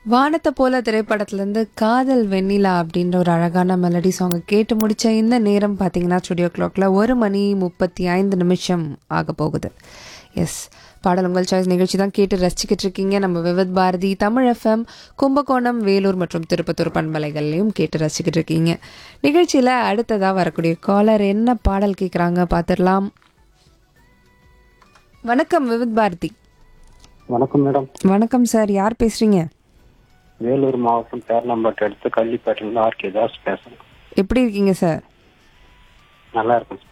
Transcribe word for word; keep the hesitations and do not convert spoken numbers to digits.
வானத்தை போல திரைப்படத்துலேருந்து காதல் வெண்ணிலா அப்படின்ற ஒரு அழகான மெலடி சாங்கை கேட்டு முடித்த இந்த நேரம் பார்த்தீங்கன்னா ஸ்டுடியோ கிளாக்ல ஒரு மணி முப்பத்தி ஐந்து நிமிஷம் ஆக போகுது. எஸ், பாடல் உங்கள் சாய்ஸ் நிகழ்ச்சி தான் கேட்டு ரசிச்சுக்கிட்டு இருக்கீங்க. நம்ம விவித் பாரதி தமிழ் எஃப்எம் கும்பகோணம் வேலூர் மற்றும் திருப்பத்தூர் பண்பலைகள்லையும் கேட்டு ரசிச்சுக்கிட்டு இருக்கீங்க. நிகழ்ச்சியில் அடுத்ததாக வரக்கூடிய காலர் என்ன பாடல் கேட்குறாங்க பார்த்துடலாம். வணக்கம் விவித் பாரதி. வணக்கம் மேடம். வணக்கம் சார், யார் பேசுறீங்க? வேலூர் மாவட்டம் பேர்ணம்பட்டு எடுத்து கள்ளிப்பேட்டிலிருந்து ஆர்கே தாஸ் பேசுறேன். எப்படி இருக்கீங்க சார்? நல்லா இருக்கும்.